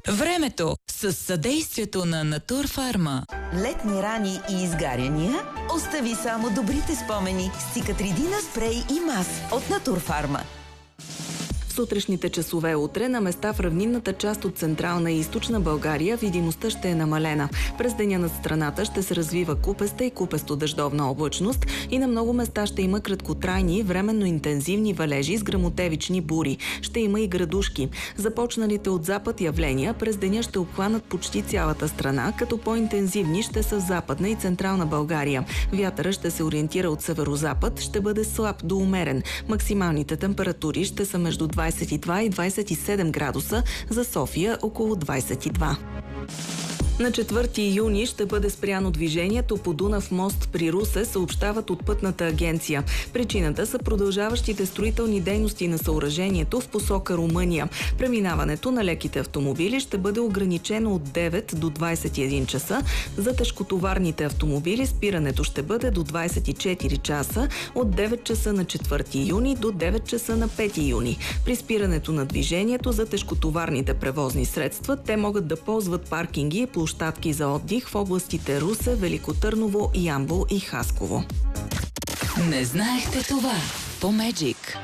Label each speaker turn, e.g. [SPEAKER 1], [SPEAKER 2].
[SPEAKER 1] Времето с съдействието на Натурфарма.
[SPEAKER 2] Летни рани и изгаряния? Остави само добрите спомени с Cicatrидина спрей и мас от Натурфарма.
[SPEAKER 3] В сутрешните часове утре на места в равнинната част от Централна и Източна България видимостта ще е намалена. През деня над страната ще се развива купеста и купесто-дъждовна облачност и на много места ще има краткотрайни, временно интензивни валежи с гръмотевични бури. Ще има и градушки. Започналите от запад явления през деня ще обхванат почти цялата страна, като по-интензивни ще са в Западна и Централна България. Вятъра ще се ориентира от северозапад, ще бъде слаб до умерен. Максималните температури ще са между 22 и 27 градуса, за София около 22. На 4 юни ще бъде спряно движението по Дунав мост при Русе, съобщават от Пътната агенция. Причината са продължаващите строителни дейности на съоръжението в посока Румъния. Преминаването на леките автомобили ще бъде ограничено от 9 до 21 часа. За тежкотоварните автомобили спирането ще бъде до 24 часа от 9 часа на 4 юни до 9 часа на 5 юни. При спирането на движението за тежкотоварните превозни средства те могат да ползват паркинги и площадки за отдих в областите Русе, Велико Търново, Ямбол и Хасково.
[SPEAKER 1] Не знаехте това по Magic.